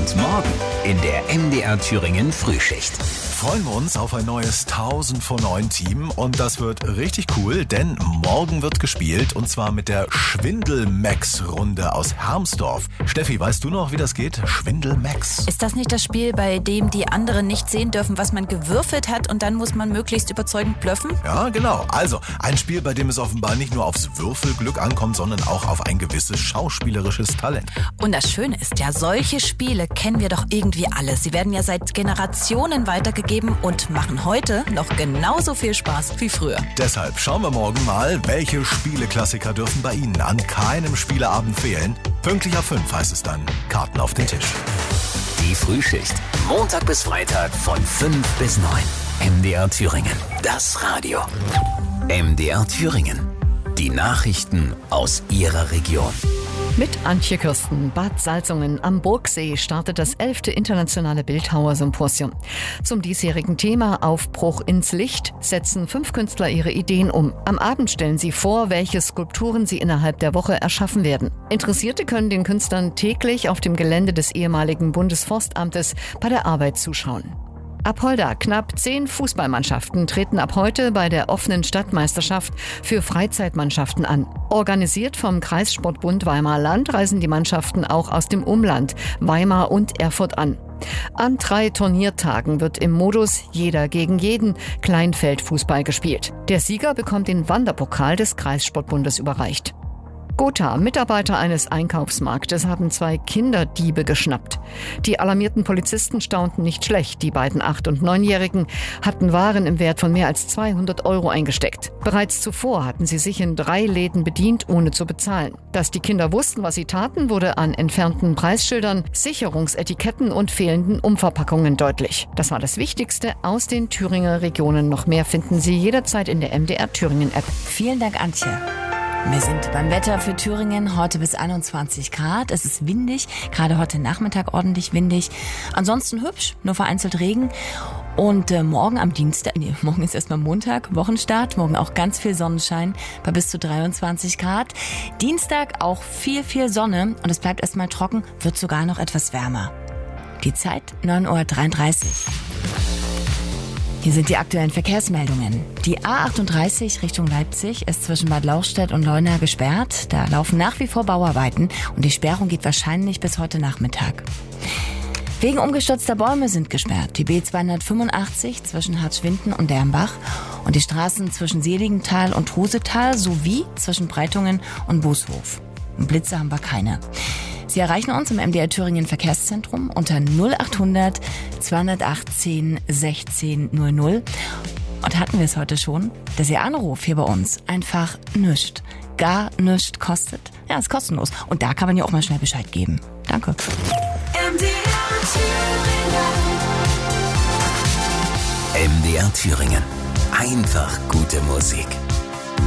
Und morgen in der MDR Thüringen Frühschicht. Freuen wir uns auf ein neues 1000 vor 9 Team und das wird richtig cool, denn morgen wird gespielt und zwar mit der Schwindel-Max-Runde aus Hermsdorf. Steffi, weißt du noch, wie das geht? Schwindel-Max. Ist das nicht das Spiel, bei dem die anderen nicht sehen dürfen, was man gewürfelt hat und dann muss man möglichst überzeugend blöffen? Ja, genau. Also ein Spiel, bei dem es offenbar nicht nur aufs Würfelglück ankommt, sondern auch auf ein gewisses schauspielerisches Talent. Und das Schöne ist ja, solche Spiele kennen wir doch irgendwie alle. Sie werden ja seit Generationen weitergegeben und machen heute noch genauso viel Spaß wie früher. Deshalb schauen wir morgen mal, welche Spieleklassiker dürfen bei Ihnen an keinem Spieleabend fehlen. Pünktlich ab 5 heißt es dann, Karten auf den Tisch. Die Frühschicht. Montag bis Freitag von 5 bis 9. MDR Thüringen. Das Radio. MDR Thüringen. Die Nachrichten aus Ihrer Region. Mit Antje Kürsten. Bad Salzungen am Burgsee startet das 11. internationale Bildhauersymposium. Zum diesjährigen Thema Aufbruch ins Licht setzen 5 Künstler ihre Ideen um. Am Abend stellen sie vor, welche Skulpturen sie innerhalb der Woche erschaffen werden. Interessierte können den Künstlern täglich auf dem Gelände des ehemaligen Bundesforstamtes bei der Arbeit zuschauen. Apolda, knapp 10 Fußballmannschaften treten ab heute bei der offenen Stadtmeisterschaft für Freizeitmannschaften an. Organisiert vom Kreissportbund Weimar-Land reisen die Mannschaften auch aus dem Umland, Weimar und Erfurt an. An 3 Turniertagen wird im Modus Jeder gegen jeden Kleinfeldfußball gespielt. Der Sieger bekommt den Wanderpokal des Kreissportbundes überreicht. Gotha, Mitarbeiter eines Einkaufsmarktes, haben 2 Kinderdiebe geschnappt. Die alarmierten Polizisten staunten nicht schlecht. Die beiden 8- und 9-Jährigen hatten Waren im Wert von mehr als 200 € eingesteckt. Bereits zuvor hatten sie sich in 3 Läden bedient, ohne zu bezahlen. Dass die Kinder wussten, was sie taten, wurde an entfernten Preisschildern, Sicherungsetiketten und fehlenden Umverpackungen deutlich. Das war das Wichtigste aus den Thüringer Regionen. Noch mehr finden Sie jederzeit in der MDR Thüringen App. Vielen Dank, Antje. Wir sind beim Wetter für Thüringen, heute bis 21 Grad. Es ist windig, gerade heute Nachmittag ordentlich windig. Ansonsten hübsch, nur vereinzelt Regen. Und morgen am Dienstag, morgen ist erstmal Montag, Wochenstart, morgen auch ganz viel Sonnenschein bei bis zu 23 Grad. Dienstag auch viel Sonne und es bleibt erstmal trocken, wird sogar noch etwas wärmer. Die Zeit 9:33 Uhr. Hier sind die aktuellen Verkehrsmeldungen. Die A38 Richtung Leipzig ist zwischen Bad Lauchstädt und Leuna gesperrt. Da laufen nach wie vor Bauarbeiten und die Sperrung geht wahrscheinlich bis heute Nachmittag. Wegen umgestürzter Bäume sind gesperrt die B285 zwischen Hartschwinden und Dermbach und die Straßen zwischen Seligenthal und Rosetal sowie zwischen Breitungen und Booshof. Blitze haben wir keine. Sie erreichen uns im MDR Thüringen Verkehrszentrum unter 0800 218 16 00. Und hatten wir es heute schon, dass Ihr Anruf hier bei uns einfach nichts, gar nichts kostet? Ja, ist kostenlos. Und da kann man ja auch mal schnell Bescheid geben. Danke. MDR Thüringen. Einfach gute Musik.